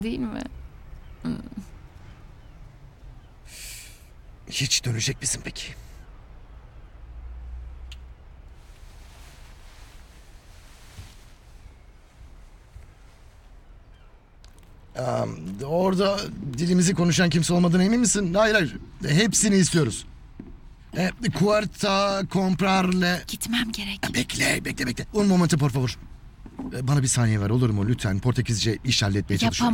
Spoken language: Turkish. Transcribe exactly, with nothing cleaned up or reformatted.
değil mi? Hmm. Hiç dönecek misin peki? Aa, orada dilimizi konuşan kimse olmadığına emin misin? Hayır hayır. Hepsini istiyoruz. E, cuarta comprarle... Gitmem gerek. Bekle, bekle, bekle. Un momento por favor. E, Bana bir saniye ver olur mu? Lütfen Portekizce iş halletmeye çalışıyorum.